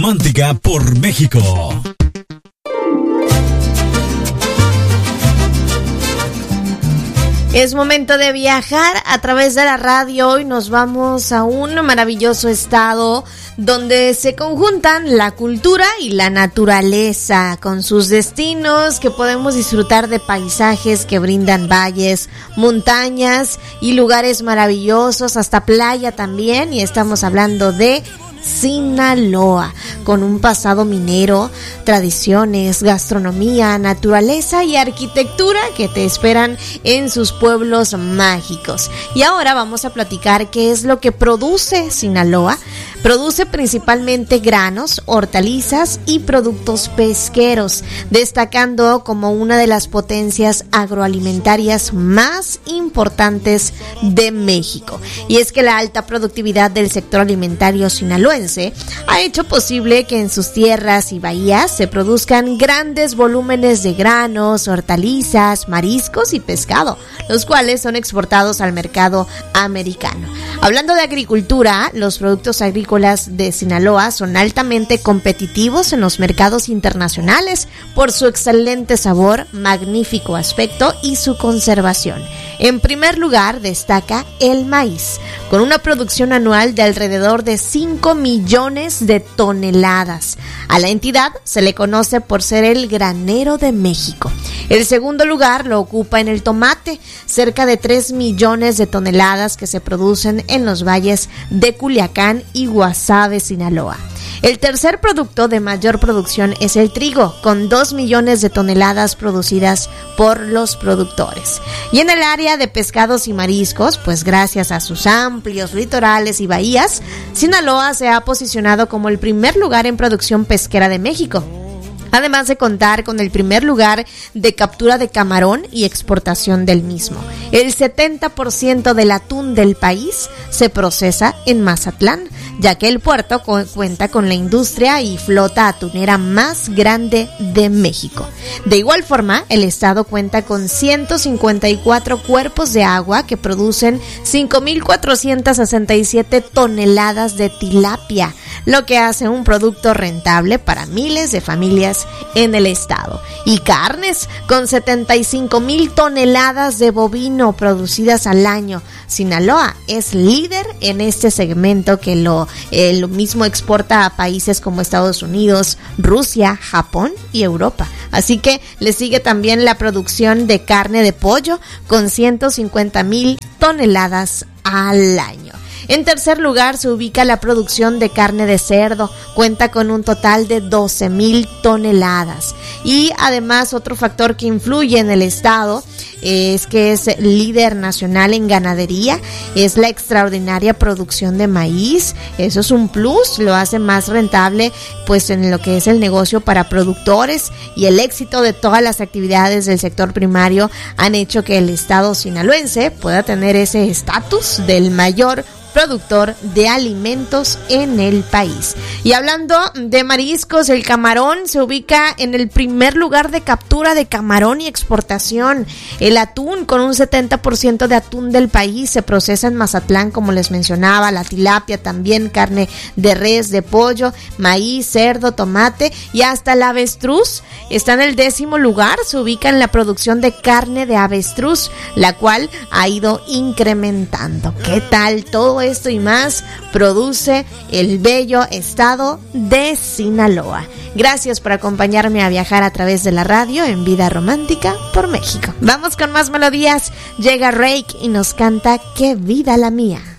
Romántica por México. Es momento de viajar a través de la radio. Hoy nos vamos a un maravilloso estado donde se conjuntan la cultura y la naturaleza con sus destinos que podemos disfrutar de paisajes que brindan valles, montañas y lugares maravillosos, hasta playa también, y estamos hablando de Sinaloa, con un pasado minero, tradiciones, gastronomía, naturaleza y arquitectura que te esperan en sus pueblos mágicos. Y ahora vamos a platicar qué es lo que produce Sinaloa. Produce principalmente granos, hortalizas y productos pesqueros, destacando como una de las potencias agroalimentarias más importantes de México. Y es que la alta productividad del sector alimentario sinaloense ha hecho posible que en sus tierras y bahías se produzcan grandes volúmenes de granos, hortalizas, mariscos y pescado, los cuales son exportados al mercado americano. Hablando de agricultura, los productos agrícolas de Sinaloa son altamente competitivos en los mercados internacionales por su excelente sabor, magnífico aspecto y su conservación. En primer lugar destaca el maíz, con una producción anual de alrededor de 5 millones de toneladas. A la entidad se le conoce por ser el granero de México. El segundo lugar lo ocupa en el tomate, cerca de 3 millones de toneladas que se producen en los valles de Culiacán y Guasave, Sinaloa. El tercer producto de mayor producción es el trigo, con 2 millones de toneladas producidas por los productores. Y en el área de pescados y mariscos, pues gracias a sus amplios litorales y bahías, Sinaloa se ha posicionado como el primer lugar en producción pesquera de México, además de contar con el primer lugar de captura de camarón y exportación del mismo. El 70% del atún del país se procesa en Mazatlán, ya que el puerto cuenta con la industria y flota atunera más grande de México. De igual forma, el estado cuenta con 154 cuerpos de agua que producen 5,467 toneladas de tilapia, lo que hace un producto rentable para miles de familias en el estado. Y carnes, con 75,000 toneladas de bovino producidas al año. Sinaloa es líder en este segmento que lo mismo exporta a países como Estados Unidos, Rusia, Japón y Europa. Así que le sigue también la producción de carne de pollo con 150,000 toneladas al año. En tercer lugar se ubica la producción de carne de cerdo, cuenta con un total de 12,000 toneladas. Y además otro factor que influye en el estado es que es líder nacional en ganadería, es la extraordinaria producción de maíz. Eso es un plus, lo hace más rentable pues en lo que es el negocio para productores, y el éxito de todas las actividades del sector primario han hecho que el estado sinaloense pueda tener ese estatus del mayor productor de alimentos en el país. Y hablando de mariscos, el camarón se ubica en el primer lugar de captura de camarón y exportación. El atún, con un 70% de atún del país, se procesa en Mazatlán, como les mencionaba. La tilapia también, carne de res, de pollo, maíz, cerdo, tomate, y hasta el avestruz está en el 10º lugar. Se ubica en la producción de carne de avestruz, la cual ha ido incrementando. ¿Qué tal? Todo esto y más produce el bello estado de Sinaloa. Gracias por acompañarme a viajar a través de la radio en Vida Romántica por México. Vamos con más melodías. Llega Rake y nos canta "Qué vida la mía".